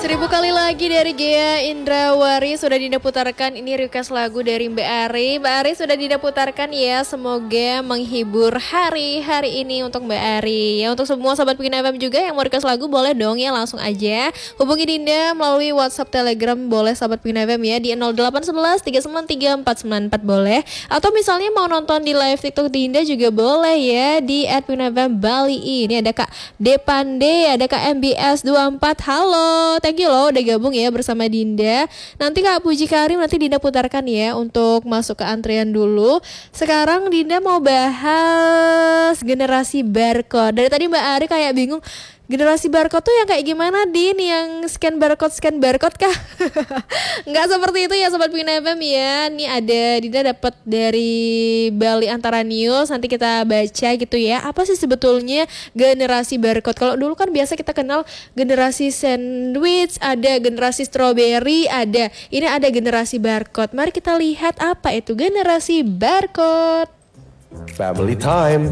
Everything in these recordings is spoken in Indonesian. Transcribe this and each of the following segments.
1000 kali lagi dari Gea Indrawari sudah Dinda putarkan. Ini request lagu dari Mbak Ari. Mbak Ari sudah Dinda putarkan ya. Semoga menghibur hari ini untuk Mbak Ari. Ya, untuk semua sahabat Pina FM juga yang mau request lagu boleh dong ya, langsung aja hubungi Dinda melalui WhatsApp, Telegram boleh sahabat Pina FM ya di 0811 393 494 boleh. Atau misalnya mau nonton di live TikTok Dinda juga boleh ya di @pinafm Bali. Ini ada Kak Depande, ada Kak MBS 24. Halo, thank you loh udah gabung ya bersama Dinda. Nanti Kak Puji Karim nanti Dinda putarkan ya untuk masuk ke antrian dulu. Sekarang Dinda mau bahas generasi barcode. Dari tadi Mbak Ari kayak bingung, generasi barcode tuh yang kayak gimana, Din? Yang scan barcode kah? Nggak seperti itu ya Sobat Pina FM ya. Ini ada Dinda dapat dari Bali Antara News. Nanti kita baca gitu ya. Apa sih sebetulnya generasi barcode? Kalau dulu kan biasa kita kenal generasi sandwich, ada generasi strawberry, ada. Ini ada generasi barcode. Mari kita lihat apa itu generasi barcode. Family time.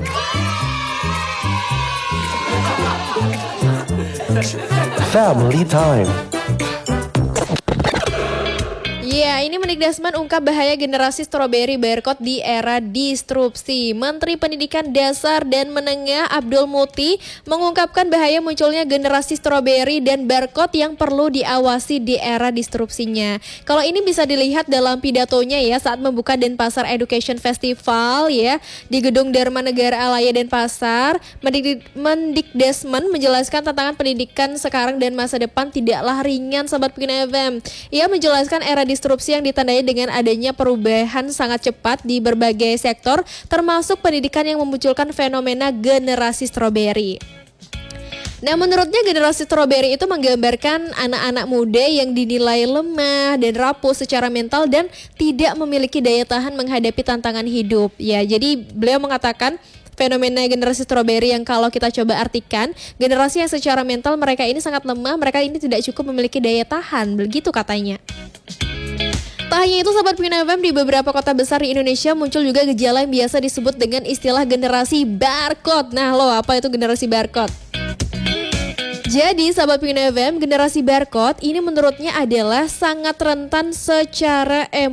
Family time. Ya, ini Mendikbud ungkap bahaya generasi strawberry barcode di era disrupsi. Menteri Pendidikan Dasar dan Menengah Abdul Muti mengungkapkan bahaya munculnya generasi strawberry dan barcode yang perlu diawasi di era disrupsinya. Kalau ini bisa dilihat dalam pidatonya ya saat membuka Denpasar Education Festival ya di Gedung Dharma Negara Alaya Denpasar. Mendikbud menjelaskan tantangan pendidikan sekarang dan masa depan tidaklah ringan Sobat Pina FM. Ia menjelaskan era disrupsi yang ditandai dengan adanya perubahan sangat cepat di berbagai sektor, termasuk pendidikan yang memunculkan fenomena generasi strawberry. Nah, menurutnya generasi strawberry itu menggambarkan anak-anak muda yang dinilai lemah dan rapuh secara mental dan tidak memiliki daya tahan menghadapi tantangan hidup. Ya, jadi beliau mengatakan fenomena generasi strawberry yang kalau kita coba artikan, generasi yang secara mental mereka ini sangat lemah, mereka ini tidak cukup memiliki daya tahan, begitu katanya. Tak hanya itu Sobat Pina FM, di beberapa kota besar di Indonesia muncul juga gejala yang biasa disebut dengan istilah generasi barcode. Nah lo, apa itu generasi barcode? Jadi Sobat Pina FM, generasi barcode ini menurutnya adalah sangat rentan secara